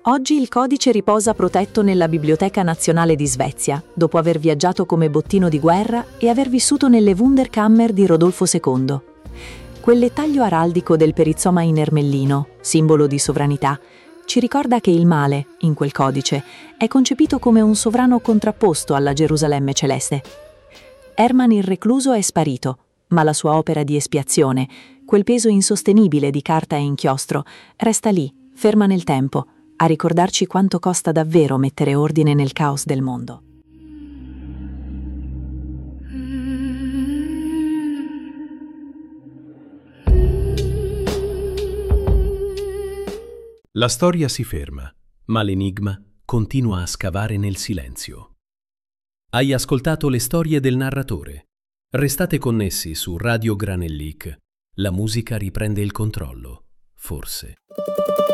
Oggi il codice riposa protetto nella Biblioteca Nazionale di Svezia, dopo aver viaggiato come bottino di guerra e aver vissuto nelle Wunderkammer di Rodolfo II. Quel taglio araldico del perizoma in ermellino, simbolo di sovranità, ci ricorda che il male, in quel codice, è concepito come un sovrano contrapposto alla Gerusalemme celeste. Hermann il recluso è sparito, ma la sua opera di espiazione, quel peso insostenibile di carta e inchiostro, resta lì, ferma nel tempo, a ricordarci quanto costa davvero mettere ordine nel caos del mondo. La storia si ferma, ma l'enigma continua a scavare nel silenzio. Hai ascoltato le storie del narratore. Restate connessi su Radio Granellic. La musica riprende il controllo, forse.